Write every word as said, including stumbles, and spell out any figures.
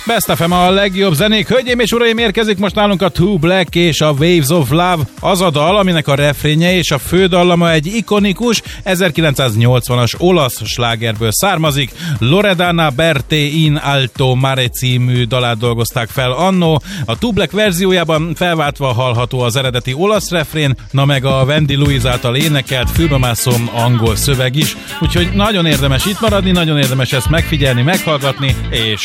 Best ef em a legjobb zenék. Hölgyeim és uraim, érkezik most nálunk a Two Black és a Waves of Love. Az a dal, aminek a refrénje és a fődallama egy ikonikus ezerkilencszáznyolcvanas olasz slágerből származik. Loredana Berté in Alto Mare című dalát dolgozták fel annó. A Two Black verziójában felváltva hallható az eredeti olasz refrén, na meg a Wendy Louise által énekelt fülbemászom angol szöveg is. Úgyhogy nagyon érdemes itt maradni, nagyon érdemes ezt megfigyelni, meghallgatni, és